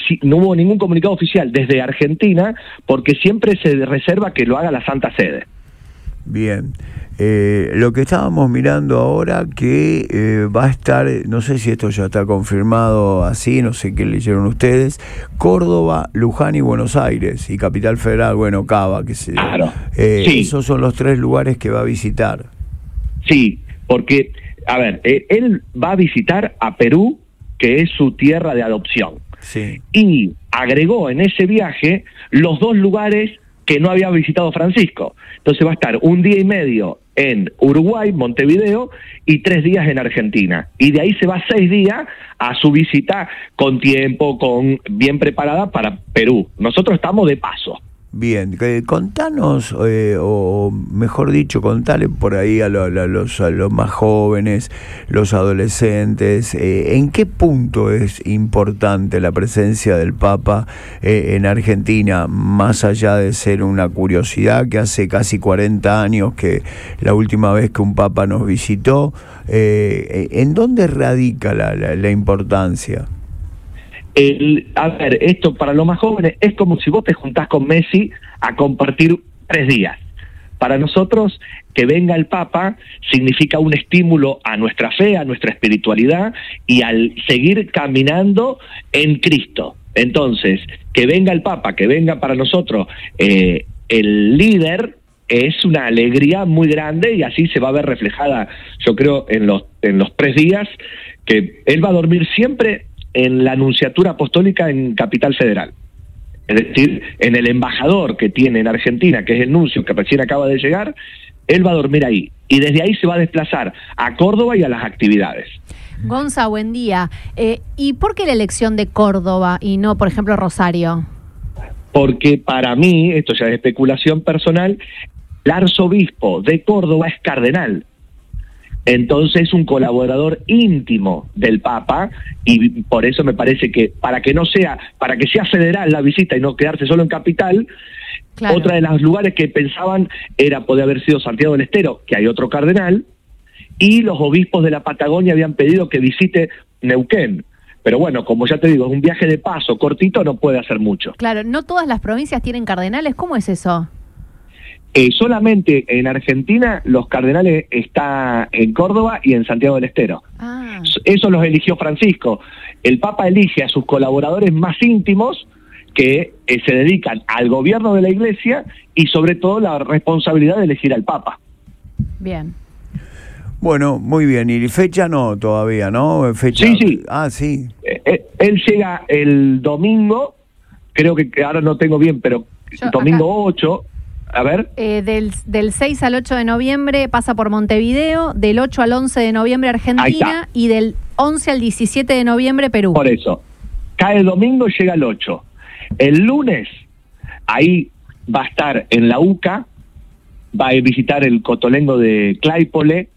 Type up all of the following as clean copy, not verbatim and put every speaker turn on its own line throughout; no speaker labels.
no hubo ningún comunicado oficial desde Argentina, porque siempre se reserva que lo haga la Santa Sede.
Bien. Lo que estábamos mirando ahora que va a estar, no sé si esto ya está confirmado así, no sé qué leyeron ustedes, Córdoba, Luján y Buenos Aires, y Capital Federal, bueno, Cava, que se...
Claro.
Sí. Esos son los 3 lugares que va a visitar.
Sí, porque, a ver, él va a visitar a Perú, que es su tierra de adopción.
Sí.
Y agregó en ese viaje los 2 lugares que no había visitado Francisco. Entonces va a estar 1 día y medio en Uruguay, Montevideo, y 3 días en Argentina. Y de ahí se va 6 días a su visita con tiempo, bien preparada para Perú. Nosotros estamos de paso.
Bien, contanos, o mejor dicho, contale por ahí a los más jóvenes, los adolescentes, ¿en qué punto es importante la presencia del Papa en Argentina, más allá de ser una curiosidad que hace casi 40 años que la última vez que un Papa nos visitó? ¿En dónde radica la importancia?
A ver, esto para los más jóvenes es como si vos te juntás con Messi a compartir 3 días. Para nosotros, que venga el Papa significa un estímulo a nuestra fe, a nuestra espiritualidad y al seguir caminando en Cristo. Entonces, que venga el Papa, que venga para nosotros el líder, es una alegría muy grande y así se va a ver reflejada, yo creo, en los 3 días, que él va a dormir siempre en la Anunciatura Apostólica en Capital Federal. Es decir, en el embajador que tiene en Argentina, que es el nuncio que recién acaba de llegar, él va a dormir ahí. Y desde ahí se va a desplazar a Córdoba y a las actividades.
Gonza, buen día. ¿Y por qué la elección de Córdoba y no, por ejemplo, Rosario?
Porque para mí, esto ya es especulación personal, el arzobispo de Córdoba es cardenal. Entonces es un colaborador íntimo del Papa y por eso me parece que para que sea federal la visita y no quedarse solo en Capital, claro. Otra de los lugares que pensaban poder haber sido Santiago del Estero, que hay otro cardenal, y los obispos de la Patagonia habían pedido que visite Neuquén. Pero bueno, como ya te digo, es un viaje de paso cortito, no puede hacer mucho.
Claro, no todas las provincias tienen cardenales, ¿cómo es eso?
Solamente en Argentina los cardenales están en Córdoba y en Santiago del Estero. Eso los eligió Francisco. El Papa elige a sus colaboradores más íntimos que se dedican al gobierno de la Iglesia y sobre todo la responsabilidad de elegir al Papa.
Bien.
Bueno, muy bien. ¿Y fecha no todavía, no? ¿Fecha?
Sí.
Sí.
Él llega el domingo, creo que ahora no tengo bien, pero domingo 8... A ver.
Del 6 al 8 de noviembre pasa por Montevideo, del 8 al 11 de noviembre Argentina y del 11 al 17 de noviembre Perú.
Por eso, cae el domingo, llega el 8. El lunes, ahí va a estar en la UCA, va a visitar el Cotolengo de Claypole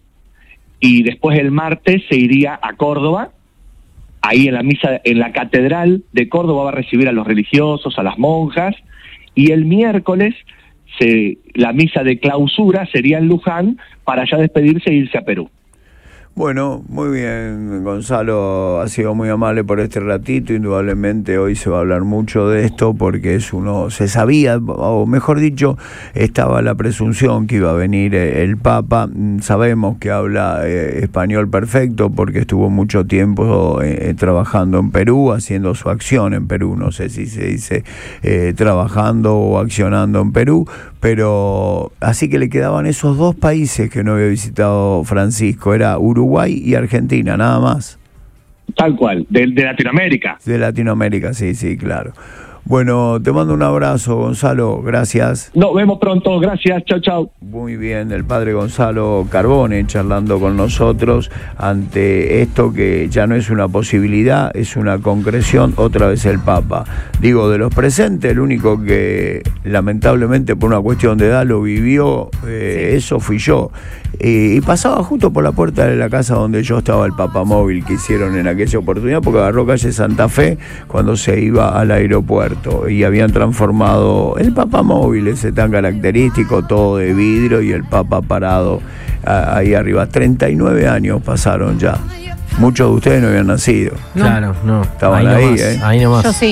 y después el martes se iría a Córdoba. Ahí en la misa, en la catedral de Córdoba va a recibir a los religiosos, a las monjas, y el miércoles la misa de clausura sería en Luján para ya despedirse e irse a Perú.
Bueno, muy bien, Gonzalo, ha sido muy amable por este ratito. Indudablemente hoy se va a hablar mucho de esto porque se sabía, o mejor dicho, estaba la presunción que iba a venir el Papa. Sabemos que habla español perfecto porque estuvo mucho tiempo trabajando en Perú, haciendo su acción en Perú, no sé si se dice trabajando o accionando en Perú, pero así que le quedaban esos 2 países que no había visitado Francisco, era Uruguay y Argentina, nada más.
Tal cual, de Latinoamérica.
De Latinoamérica, sí, claro. Bueno, te mando un abrazo, Gonzalo, gracias.
Nos vemos pronto, gracias, chau.
Muy bien, el padre Gonzalo Carbone charlando con nosotros ante esto que ya no es una posibilidad, es una concreción, otra vez el Papa. Digo, de los presentes, el único que lamentablemente por una cuestión de edad lo vivió, eso fui yo. Y pasaba justo por la puerta de la casa donde yo estaba el papamóvil que hicieron en aquella oportunidad, porque agarró calle Santa Fe cuando se iba al aeropuerto y habían transformado el papamóvil ese tan característico, todo de vidrio y el Papa parado ahí arriba. 39 años pasaron ya. Muchos de ustedes no habían nacido.
Claro, no.
Estaban ahí,
ahí nomás.
Yo sí.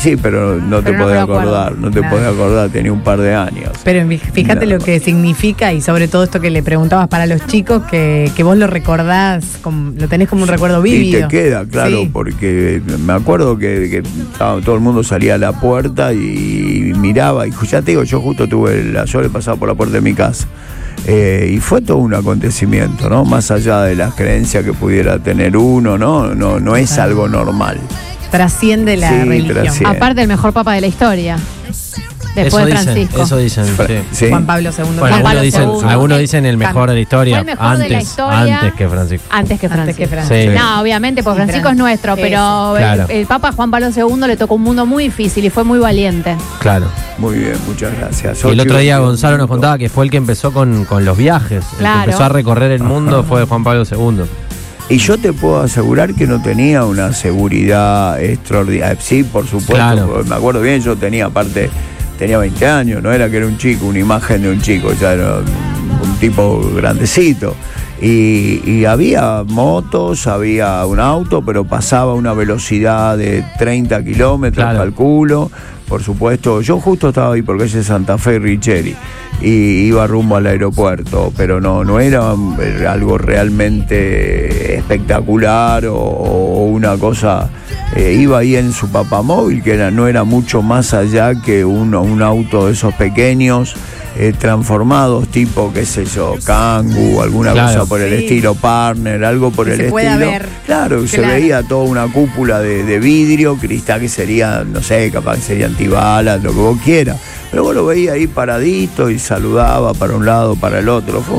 Sí, pero no te podés acordar, no te podés acordar, tenía un par de años.
Pero fíjate lo que significa, y sobre todo esto que le preguntabas para los chicos, que vos lo recordás, lo tenés como un recuerdo vívido.
Y te queda, claro, sí. Porque me acuerdo que todo el mundo salía a la puerta y miraba, y ya te digo, yo justo yo le pasaba por la puerta de mi casa. Y fue todo un acontecimiento, ¿no? Más allá de las creencias que pudiera tener uno, no es algo normal.
Trasciende la religión.
Trasciende.
Aparte, el mejor papa de la historia. Después de Francisco.
Eso dicen, sí.
Juan Pablo II.
Bueno, algunos dicen el mejor de la historia.
Fue el mejor de la historia.
Antes que Francisco.
Antes que Francisco.
Sí.
No, obviamente, pues Francisco es nuestro, pero claro. el Papa Juan Pablo II le tocó un mundo muy difícil y fue muy valiente.
Claro.
Muy bien, muchas gracias.
Y el otro día Gonzalo nos contaba que fue el que empezó con los viajes.
Claro.
El que empezó a recorrer el mundo fue Juan Pablo II.
Y yo te puedo asegurar que no tenía una seguridad extraordinaria. Sí, por supuesto,
claro.
Me acuerdo bien, yo tenía 20 años, no era que era un chico, una imagen de un chico, ya era un tipo grandecito. Y había motos, había un auto, pero pasaba a una velocidad de 30 kilómetros, calculo. Por supuesto, yo justo estaba ahí por calle Santa Fe y Richeri y iba rumbo al aeropuerto, pero no era algo realmente espectacular o una cosa. Iba ahí en su papamóvil, que no era mucho más allá que un auto de esos pequeños, transformados, tipo, qué sé yo, Kangoo, alguna cosa por el estilo, Partner, algo por el estilo. Ver. Claro, se veía toda una cúpula de vidrio, cristal, que sería, no sé, capaz que sería antibalas, lo que vos quieras. Pero vos lo veías ahí paradito y saludaba para un lado, para el otro. Fue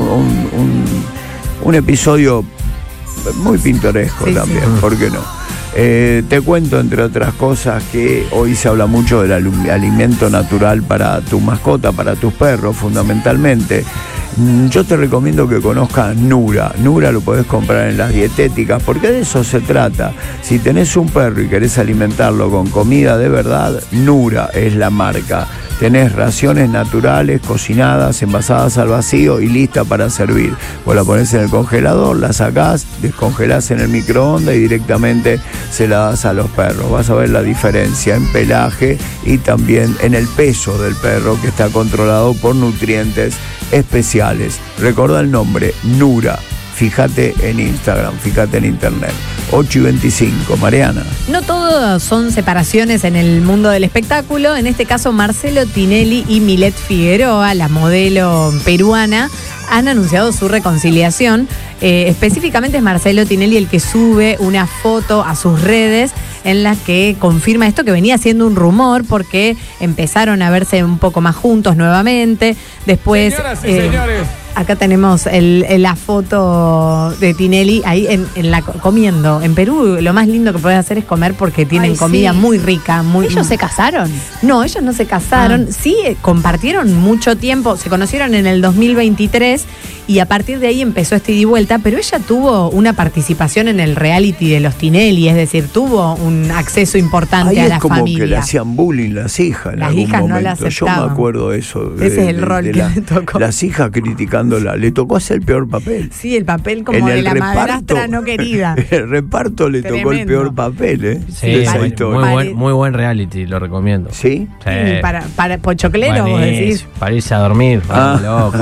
un episodio muy pintoresco también, ¿por qué no? Te cuento, entre otras cosas, que hoy se habla mucho del alimento natural para tu mascota, para tus perros, fundamentalmente. Yo te recomiendo que conozcas Nura. Nura lo podés comprar en las dietéticas, porque de eso se trata. Si tenés un perro y querés alimentarlo con comida de verdad, Nura es la marca. Tenés raciones naturales, cocinadas, envasadas al vacío y lista para servir. Vos la ponés en el congelador, la sacás, descongelás en el microondas y directamente se la das a los perros. Vas a ver la diferencia en pelaje y también en el peso del perro, que está controlado por nutrientes especiales. Recordá el nombre, Nura. Fíjate en Instagram, fíjate en internet. 8:25, Mariana.
No todo son separaciones en el mundo del espectáculo. En este caso, Marcelo Tinelli y Milet Figueroa, la modelo peruana, han anunciado su reconciliación. Específicamente es Marcelo Tinelli el que sube una foto a sus redes en la que confirma esto que venía siendo un rumor, porque empezaron a verse un poco más juntos nuevamente. Después,
señoras y señores,
acá tenemos la foto de Tinelli ahí comiendo. En Perú lo más lindo que podés hacer es comer, porque tienen comida muy rica.
¿Ellos se casaron?
No, ellos no se casaron. Sí, compartieron mucho tiempo. Se conocieron en el 2023 y a partir de ahí empezó este ida y vuelta, pero ella tuvo una participación en el reality de los Tinelli, es decir, tuvo un acceso importante a la familia.
Es como que le hacían bullying las hijas.
Las hijas no la aceptaban.
Yo me acuerdo de eso.
Ese es el rol que le tocó.
Las hijas criticándola. Le tocó hacer el peor papel.
Sí, el papel como de la madrastra no querida.
El reparto le tocó el peor papel, ¿eh?
Sí, muy buen reality, lo recomiendo.
¿Sí?
Para pochoclero, vos decís.
Para irse a dormir, loco.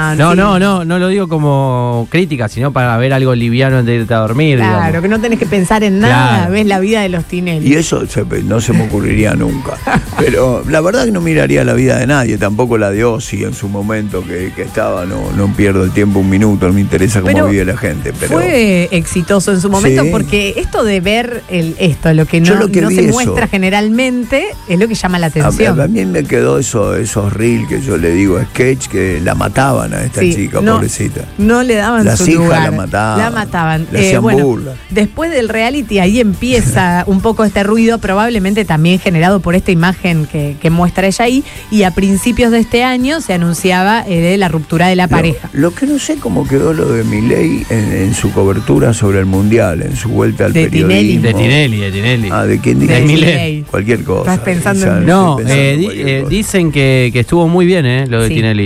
No lo digo como crítica, sino para ver algo liviano antes de irte a dormir.
Claro,
digamos.
que no tenés que pensar en nada, ves la vida de los Tinelli.
Y eso no se me ocurriría nunca. Pero la verdad que no miraría la vida de nadie, tampoco la de Ozzy en su momento que estaba, no pierdo el tiempo un minuto, no me interesa cómo vive la gente. Pero
fue exitoso en su momento, porque esto de ver lo que no se muestra generalmente, es lo que llama la atención.
A mí me quedó esos reels que yo le digo sketch, que la mataban a esta chica, pobrecita.
No le daban su lugar.
Las hijas
la mataban.
Le hacían burla.
Después del reality, ahí empieza un poco este ruido, probablemente también generado por esta imagen que muestra ella ahí, y a principios de este año se anunciaba la ruptura de la pareja.
Lo que no sé cómo quedó lo de Milei en su cobertura sobre el Mundial, en su vuelta al periodismo.
De Tinelli.
¿De quién dice?
De Milei.
Cualquier cosa.
Estás pensando
dicen que estuvo muy bien, lo de Tinelli.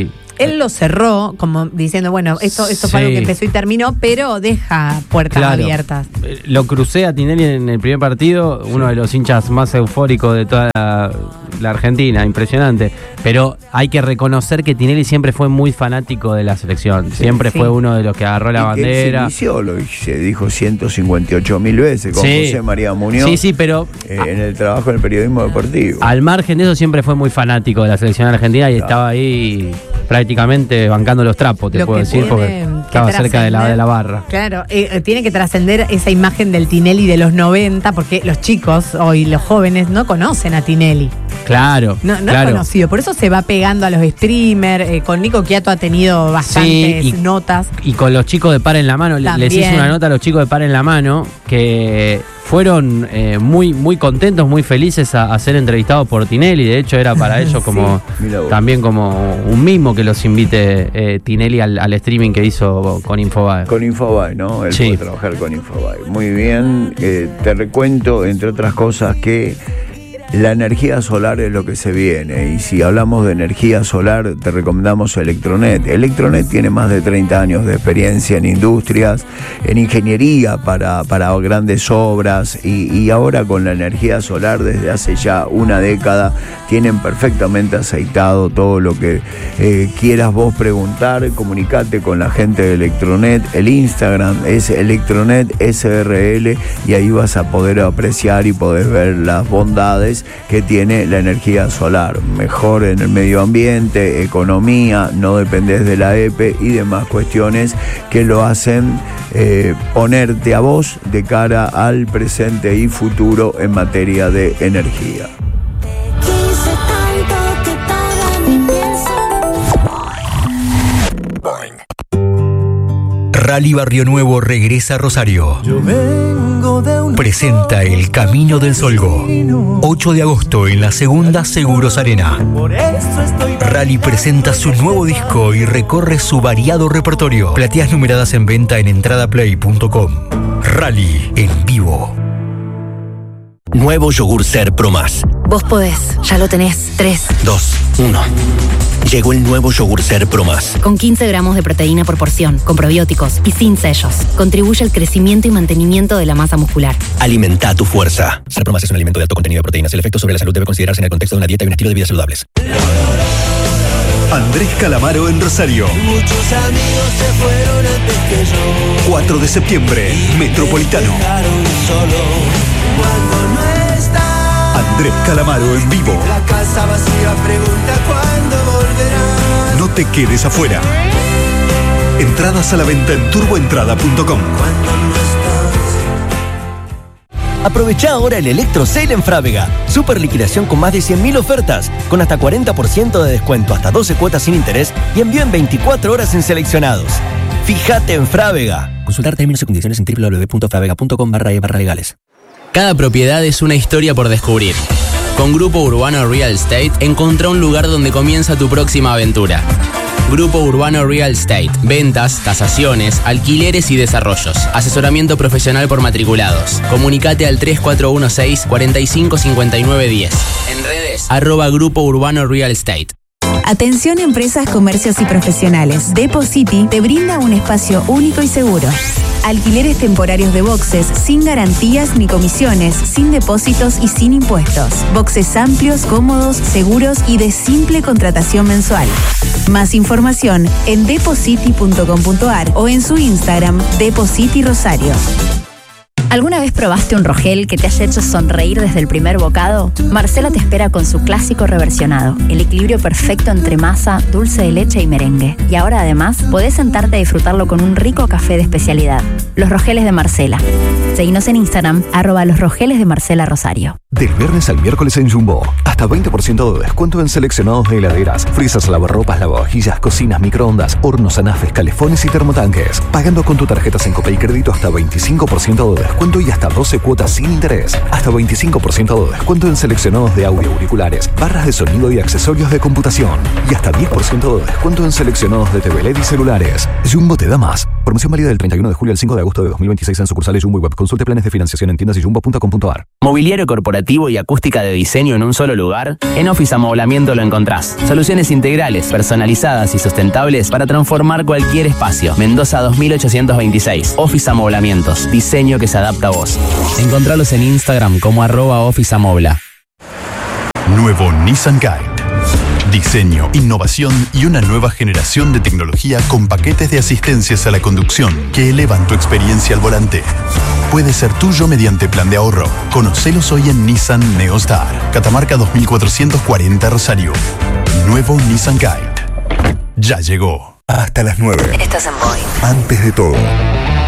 Él lo cerró, como diciendo, bueno, esto fue algo que empezó y terminó, pero deja puertas abiertas.
Lo crucé a Tinelli en el primer partido, uno de los hinchas más eufóricos de toda la Argentina, impresionante. Pero hay que reconocer que Tinelli siempre fue muy fanático de la selección. Siempre fue uno de los que agarró la bandera.
Se dijo 158.000 veces con José María Muñoz.
Sí, pero
en el trabajo en el periodismo deportivo.
Al margen de eso, siempre fue muy fanático de la selección argentina y estaba ahí prácticamente bancando los trapos, te puedo decir, porque estaba cerca de la barra.
Claro, tiene que trascender esa imagen del Tinelli de los 90, porque los chicos hoy, los jóvenes, no conocen a Tinelli.
Claro.
No es conocido, por eso se va pegando a los streamers. Con Nico Quiato ha tenido bastantes notas. Y
con los chicos de Par en la Mano, les hice una nota a los chicos de Par en la Mano que fueron muy, muy contentos, muy felices a ser entrevistados por Tinelli. De hecho, era para ellos como también como un mimo que los invite Tinelli al streaming que hizo con Infobae.
Con Infobae, ¿no? Él puede trabajar con Infobae. Muy bien. Te recuento, entre otras cosas, que la energía solar es lo que se viene, y si hablamos de energía solar te recomendamos Electronet. Electronet tiene más de 30 años de experiencia en industrias, en ingeniería para grandes obras, y ahora con la energía solar desde hace ya una década tienen perfectamente aceitado todo lo que quieras vos preguntar. Comunicate con la gente de Electronet. El Instagram es Electronet SRL y ahí vas a poder apreciar y poder ver las bondades que tiene la energía solar. Mejor en el medio ambiente, economía, no dependés de la EPE y demás cuestiones que lo hacen ponerte a vos de cara al presente y futuro en materia de energía.
Rally Barrio Nuevo regresa a Rosario. Presenta El Camino del Solgo. 8 de agosto en la segunda Seguros Arena. Rally presenta su nuevo disco y recorre su variado repertorio. Plateas numeradas en venta en entradaplay.com. Rally en vivo. Nuevo yogur Ser Pro Más.
Vos podés, ya lo tenés. 3,
2, 1. Llegó el nuevo yogur Ser Pro Más.
Con 15 gramos de proteína por porción, con probióticos y sin sellos. Contribuye al crecimiento y mantenimiento de la masa muscular.
Alimenta tu fuerza. Ser Pro Más es un alimento de alto contenido de proteínas. El efecto sobre la salud debe considerarse en el contexto de una dieta y un estilo de vida saludables.
Andrés Calamaro en Rosario.
Muchos amigos se fueron antes que yo.
4 de septiembre, Metropolitano. Andrés Calamaro en vivo.
La casa vacía pregunta cuándo volverás.
No te quedes afuera. Entradas a la venta en turboentrada.com.
Aprovecha ahora el Electro Sale en Frávega. Super liquidación con más de 100.000 ofertas, con hasta 40% de descuento, hasta 12 cuotas sin interés y envío en 24 horas en seleccionados. Fíjate en Frávega. Consultar términos y condiciones en www.fravega.com/legales.
Cada propiedad es una historia por descubrir. Con Grupo Urbano Real Estate, encontrá un lugar donde comienza tu próxima aventura. Grupo Urbano Real Estate. Ventas, tasaciones, alquileres y desarrollos. Asesoramiento profesional por matriculados. Comunicate al 3416 455910. En redes, @Grupo Urbano Real Estate.
Atención empresas, comercios y profesionales. Depositi te brinda un espacio único y seguro. Alquileres temporarios de boxes sin garantías ni comisiones, sin depósitos y sin impuestos. Boxes amplios, cómodos, seguros y de simple contratación mensual. Más información en depositi.com.ar o en su Instagram Depositi Rosario.
¿Alguna vez probaste un Rogel que te haya hecho sonreír desde el primer bocado? Marcela te espera con su clásico reversionado, el equilibrio perfecto entre masa, dulce de leche y merengue. Y ahora además podés sentarte a disfrutarlo con un rico café de especialidad. Los Rogeles de Marcela. Seguinos en Instagram, @Los Rogeles de Marcela Rosario.
Del viernes al miércoles en Jumbo, hasta 20% de descuento en seleccionados de heladeras, frisas, lavarropas, lavavajillas, cocinas, microondas, hornos, anafes, calefones y termotanques. Pagando con tu tarjeta Sencope y crédito hasta 25% de descuento y hasta 12 cuotas sin interés. Hasta 25% de descuento en seleccionados de audio, auriculares, barras de sonido y accesorios de computación. Y hasta 10% de descuento en seleccionados de TV LED y celulares. Jumbo te da más. Promoción válida del 31 de julio al 5 de agosto de 2026 en sucursales Jumbo y Web. Consulte planes de financiación en tiendas y jumbo.com.ar.
Mobiliario corporativo y acústica de diseño en un solo lugar. En Office Amoblamiento lo encontrás. Soluciones integrales, personalizadas y sustentables para transformar cualquier espacio. Mendoza 2826. Office Amoblamientos. Diseño que se adapta a vos. Encontralos en Instagram como @OfficeAmobla.
Nuevo Nissan Kite. Diseño, innovación y una nueva generación de tecnología con paquetes de asistencias a la conducción que elevan tu experiencia al volante. Puede ser tuyo mediante plan de ahorro. Conocelos hoy en Nissan Neostar. Catamarca 2440 Rosario. Nuevo Nissan Kite. Ya llegó.
Hasta las 9.
Estás en Boeing.
Antes de todo.